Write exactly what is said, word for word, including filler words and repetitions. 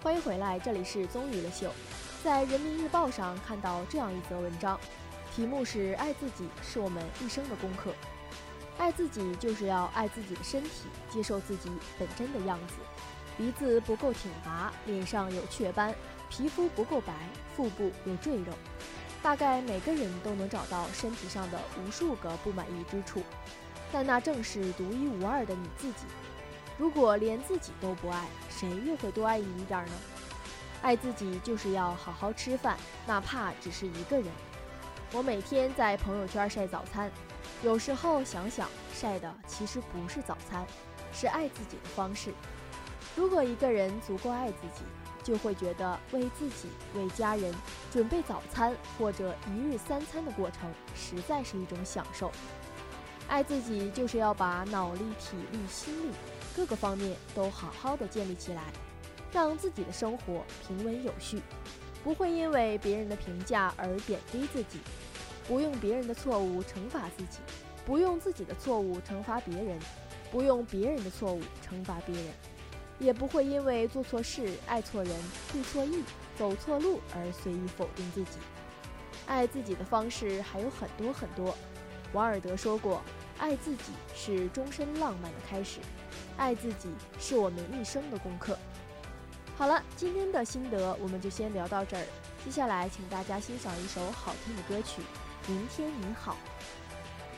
欢迎回来，这里是综娱乐秀。在人民日报上看到这样一则文章，题目是“爱自己是我们一生的功课”。爱自己就是要爱自己的身体，接受自己本真的样子。鼻子不够挺拔，脸上有雀斑，皮肤不够白，腹部有赘肉。大概每个人都能找到身体上的无数个不满意之处，但那正是独一无二的你自己。如果连自己都不爱，谁又会多爱你一点呢？爱自己就是要好好吃饭，哪怕只是一个人。我每天在朋友圈晒早餐，有时候想想，晒的其实不是早餐，是爱自己的方式。如果一个人足够爱自己，就会觉得为自己、为家人准备早餐或者一日三餐的过程，实在是一种享受。爱自己就是要把脑力、体力、心力各个方面都好好的建立起来，让自己的生活平稳有序，不会因为别人的评价而贬低自己，不用别人的错误惩罚自己，不用自己的错误惩罚别人，不用别人的错误惩罚别人，也不会因为做错事、爱错人、故错意、走错路而随意否定自己。爱自己的方式还有很多很多。王尔德说过，爱自己是终身浪漫的开始，爱自己是我们一生的功课。好了，今天的心得我们就先聊到这儿，接下来请大家欣赏一首好听的歌曲《明天你好》。